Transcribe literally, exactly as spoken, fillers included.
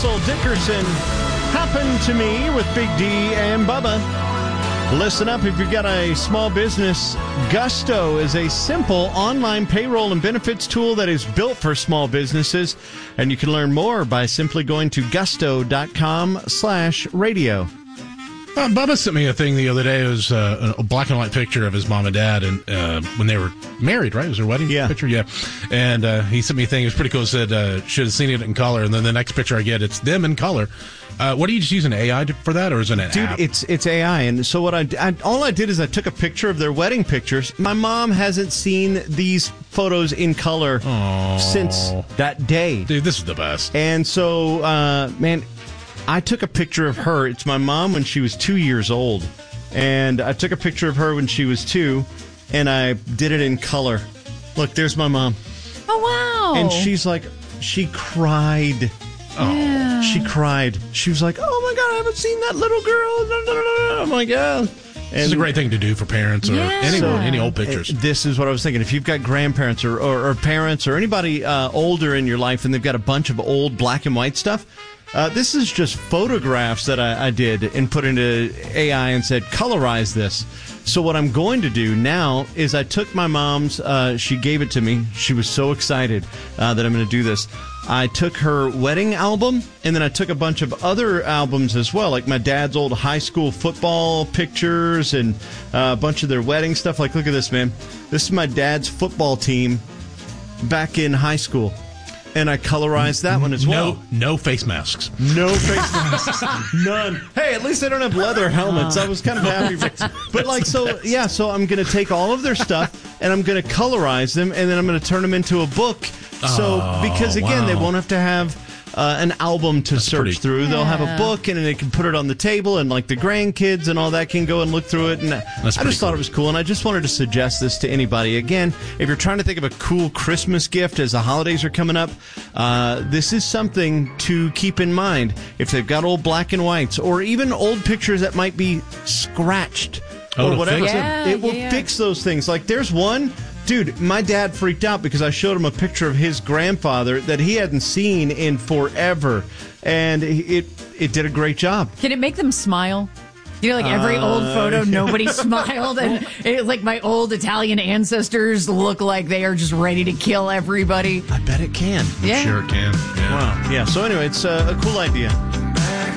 Russell Dickerson, Happened to Me with Big D and Bubba. Listen up if you've got a small business. Gusto is a simple online payroll and benefits tool that is built for small businesses. And you can learn more by simply going to gusto.com slash radio. Uh, Bubba sent me a thing the other day. It was uh, a black and white picture of his mom and dad and uh, when they were married, right? It was their wedding yeah. picture? Yeah. And uh, he sent me a thing. It was pretty cool. It said, uh, should have seen it in color. And then the next picture I get, it's them in color. Uh, what, do you just use an A I to, for that, or is it an Dude, app? it's it's A I. And so what I, I all I did is I took a picture of their wedding pictures. My mom hasn't seen these photos in color Aww. since that day. Dude, this is the best. And so, uh, man, I took a picture of her. It's my mom when she was two years old. And I took a picture of her when she was two, and I did it in color. Look, there's my mom. Oh, wow. And she's like, she cried. Oh, yeah. She cried. She was like, oh, my God, I haven't seen that little girl. I'm like, yeah. And this is a great thing to do for parents or Yeah. anyone, So, any old pictures. Uh, This is what I was thinking. If you've got grandparents or, or, or parents or anybody uh, older in your life and they've got a bunch of old black and white stuff, uh, this is just photographs that I, I did and put into A I and said, colorize this. So what I'm going to do now is I took my mom's, uh, she gave it to me. She was so excited uh, that I'm going to do this. I took her wedding album, and then I took a bunch of other albums as well, like my dad's old high school football pictures and uh, a bunch of their wedding stuff. Like, look at this, man. This is my dad's football team back in high school. And I colorized that one as well. No, no face masks. No face masks. None. Hey, at least they don't have leather helmets. I was kind of happy. But, but like, so, yeah, so I'm going to take all of their stuff, and I'm going to colorize them, and then I'm going to turn them into a book. So, Oh, because, again, wow. they won't have to have uh, an album to That's search pretty- through. They'll have a Yeah. book, and then they can put it on the table, and, like, the grandkids and all that can go and look through it. And That's I pretty just thought cool. it was cool, and I just wanted to suggest this to anybody. Again, if you're trying to think of a cool Christmas gift as the holidays are coming up, uh, this is something to keep in mind. If they've got old black and whites, or even old pictures that might be scratched, Oh, or it'll whatever, fix it? Yeah, it will yeah, yeah. fix those things. Like, there's one... Dude, my dad freaked out because I showed him a picture of his grandfather that he hadn't seen in forever, and it it did a great job. Can it make them smile? You know, like every Uh, old photo, nobody smiled, and it, like my old Italian ancestors look like they are just ready to kill everybody. I bet it can. Yeah. Sure it can. Yeah. Wow. Yeah. So anyway, it's uh, a cool idea.